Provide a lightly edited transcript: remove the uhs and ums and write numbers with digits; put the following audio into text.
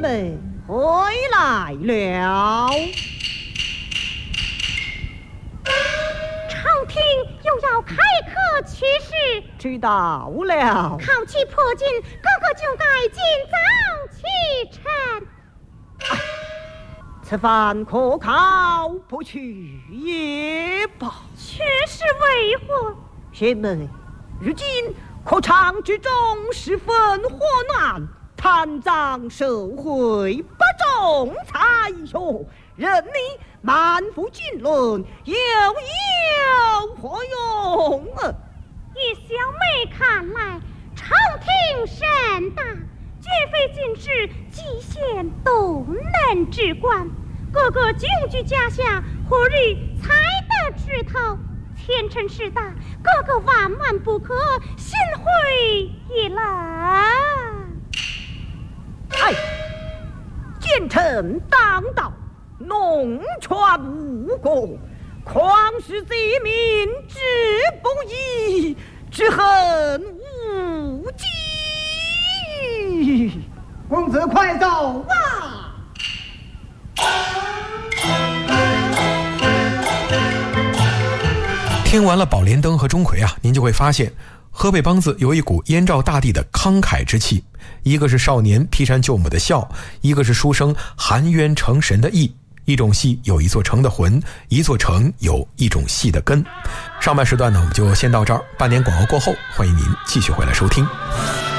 们回来了。 朝廷又要开课取士， 知道了。 考期迫近，哥哥就该尽早启程。 此番可考不去也罢。 却是为何？ 贤妹，如今课场之中十分祸难，贪赃受贿，不重才学，任你满腹经纶，又有何用？ 以小妹看来，朝廷甚大，绝非今日蓟县都能治官。哥哥久居家下，何日才得知头？前程事大，哥哥万万不可心灰意冷。 哎，奸臣当道，弄权无果，匡世贼民之不义，之恨无极。公子快走吧。 听完了宝莲灯和钟馗啊，您就会发现河北梆子有一股燕赵大地的慷慨之气，一个是少年劈山救母的孝，一个是书生含冤成神的义。一种戏有一座城的魂，一座城有一种戏的根。上半时段呢，我们就先到这儿，半年广告过后，欢迎您继续回来收听。